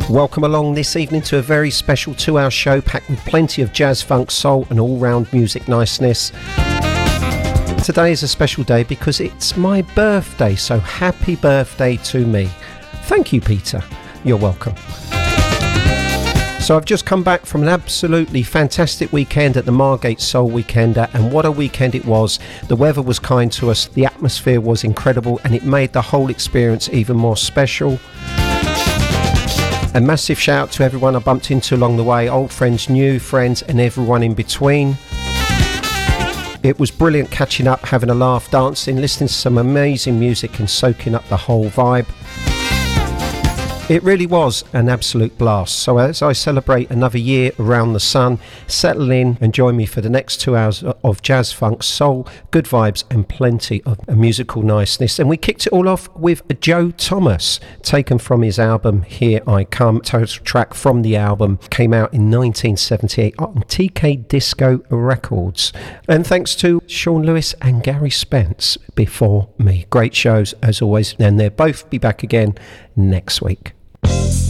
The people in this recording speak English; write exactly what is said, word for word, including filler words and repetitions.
Welcome along this evening to a very special two-hour show packed with plenty of jazz, funk, soul and all-round music niceness. Today is a special day because it's my birthday, so happy birthday to me. Thank you, Peter. You're welcome. So I've just come back from an absolutely fantastic weekend at the Margate Soul Weekender, and what a weekend it was. The weather was kind to us, the atmosphere was incredible, and it made the whole experience even more special. A massive shout out to everyone I bumped into along the way, old friends, new friends and everyone in between. It was brilliant catching up, having a laugh, dancing, listening to some amazing music and soaking up the whole vibe. It really was an absolute blast. So as I celebrate another year around the sun, settle in and join me for the next two hours of jazz, funk, soul, good vibes and plenty of musical niceness. And we kicked it all off with Joe Thomas, taken from his album Here I Come. Total track from the album came out in nineteen seventy-eight on T K Disco Records. And thanks to Sean Lewis and Gary Spence before me. Great shows as always, and they'll both be back again next week.